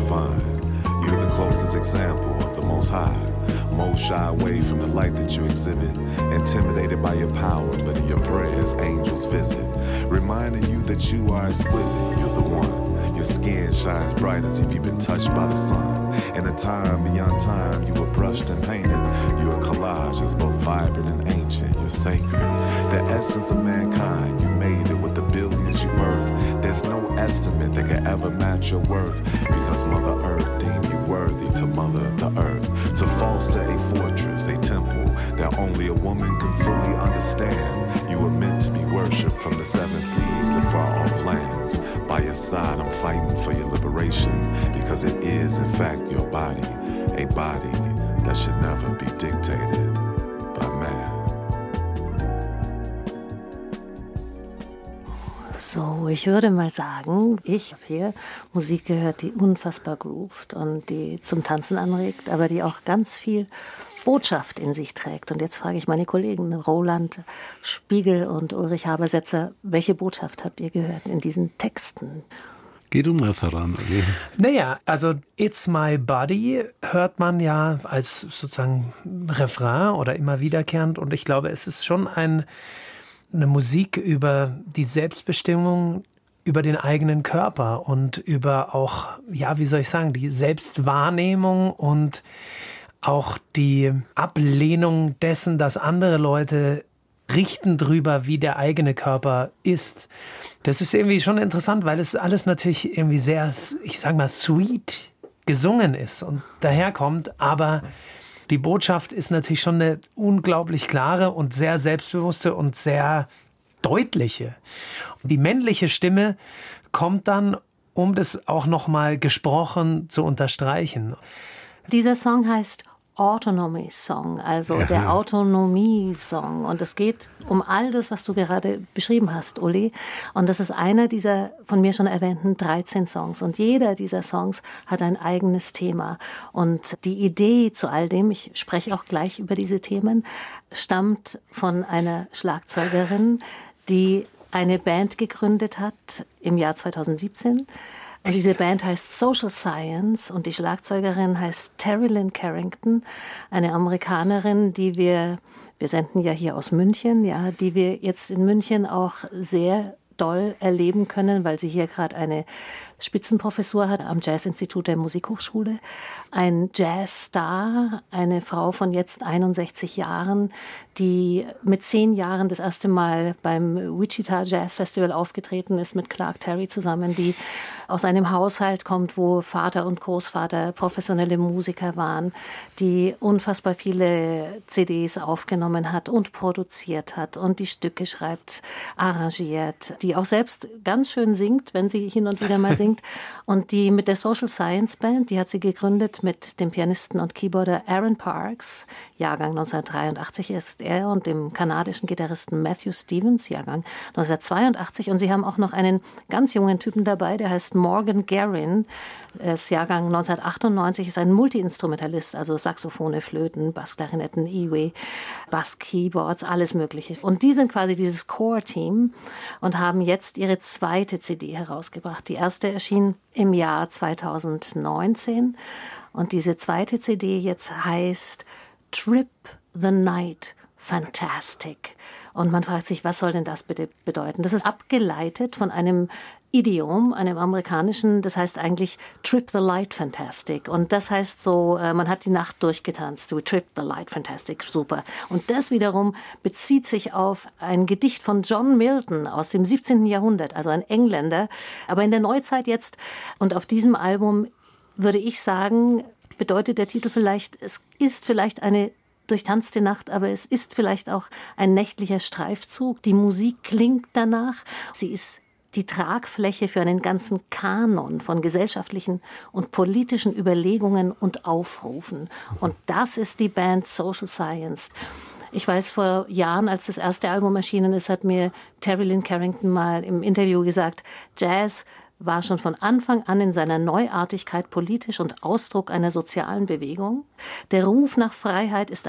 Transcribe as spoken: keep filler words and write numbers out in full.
divine. You're the closest example of the Most High. Most shy away from the light that you exhibit. Intimidated by your power, but in your prayers, angels visit. Reminding you that you are exquisite. You're the one. Your skin shines bright as if you've been touched by the sun. In a time beyond time, you were brushed and painted. Your collage is both vibrant and ancient. You're sacred. The essence of mankind, you made it with the billions you birthed. There's no estimate that could ever match your worth. Because Mother Earth deemed you worthy to mother the earth. To foster a fortress, a temple that only a woman can fully understand. You were meant to be worshipped from the seven seas to far off lands. By your side, I'm fighting for your liberation. Because it is, in fact, your body. A body that should never be dictated by man. So, ich würde mal sagen, ich habe hier Musik gehört, die unfassbar groovt und die zum Tanzen anregt, aber die auch ganz viel Botschaft in sich trägt. Und jetzt frage ich meine Kollegen Roland Spiegel und Ulrich Habersetzer, welche Botschaft habt ihr gehört in diesen Texten? Geh du mal voran, okay? Naja, also It's My Body hört man ja als sozusagen Refrain oder immer wiederkehrend. Und ich glaube, es ist schon ein, eine Musik über die Selbstbestimmung, über den eigenen Körper und über auch, ja, wie soll ich sagen, die Selbstwahrnehmung und auch die Ablehnung dessen, dass andere Leute richten drüber, wie der eigene Körper ist. Das ist irgendwie schon interessant, weil es alles natürlich irgendwie sehr, ich sag mal, sweet gesungen ist und daherkommt, aber die Botschaft ist natürlich schon eine unglaublich klare und sehr selbstbewusste und sehr deutliche. Die männliche Stimme kommt dann, um das auch nochmal gesprochen zu unterstreichen. Dieser Song heißt Autonomy Song, also ja. Der Autonomie-Song. Und es geht um all das, was du gerade beschrieben hast, Uli. Und das ist einer dieser von mir schon erwähnten dreizehn Songs. Und jeder dieser Songs hat ein eigenes Thema. Und die Idee zu all dem, ich spreche auch gleich über diese Themen, stammt von einer Schlagzeugerin, die eine Band gegründet hat im Jahr zweitausendsiebzehn. Und diese Band heißt Social Science und die Schlagzeugerin heißt Terry Lynn Carrington, eine Amerikanerin, die wir, wir senden ja hier aus München, ja, die wir jetzt in München auch sehr doll erleben können, weil sie hier gerade eine Spitzenprofessur hat am Jazzinstitut der Musikhochschule. Ein Jazzstar, eine Frau von jetzt einundsechzig Jahren, die mit zehn Jahren das erste Mal beim Wichita Jazz Festival aufgetreten ist mit Clark Terry zusammen, die aus einem Haushalt kommt, wo Vater und Großvater professionelle Musiker waren, die unfassbar viele C Ds aufgenommen hat und produziert hat und die Stücke schreibt, arrangiert, die auch selbst ganz schön singt, wenn sie hin und wieder mal singt. Und die mit der Social Science Band, die hat sie gegründet mit dem Pianisten und Keyboarder Aaron Parks, Jahrgang neunzehnhundertdreiundachtzig ist er, und dem kanadischen Gitarristen Matthew Stevens, Jahrgang neunzehnhundertzweiundachtzig. Und sie haben auch noch einen ganz jungen Typen dabei, der heißt Morgan Guerin, ist Jahrgang neunzehnhundertachtundneunzig, ist ein Multiinstrumentalist, also Saxophone, Flöten, Bassklarinetten, E-Way, Bass-Keyboards, alles Mögliche. Und die sind quasi dieses Core-Team und haben jetzt ihre zweite C D herausgebracht. Die erste erschien im Jahr zweitausendneunzehn und diese zweite C D jetzt heißt Trip the Night Fantastic. Und man fragt sich, was soll denn das bitte bedeuten? Das ist abgeleitet von einem Idiom, einem amerikanischen, das heißt eigentlich Trip the Light Fantastic. Und das heißt so, man hat die Nacht durchgetanzt. We trip the light fantastic, super. Und das wiederum bezieht sich auf ein Gedicht von John Milton aus dem siebzehnten Jahrhundert, also ein Engländer, aber in der Neuzeit jetzt. Und auf diesem Album würde ich sagen, bedeutet der Titel vielleicht, es ist vielleicht eine durchtanzte Nacht, aber es ist vielleicht auch ein nächtlicher Streifzug. Die Musik klingt danach. Sie ist die Tragfläche für einen ganzen Kanon von gesellschaftlichen und politischen Überlegungen und Aufrufen. Und das ist die Band Social Science. Ich weiß, vor Jahren, als das erste Album erschienen ist, hat mir Terry Lynn Carrington mal im Interview gesagt, Jazz war schon von Anfang an in seiner Neuartigkeit politisch und Ausdruck einer sozialen Bewegung. Der Ruf nach Freiheit ist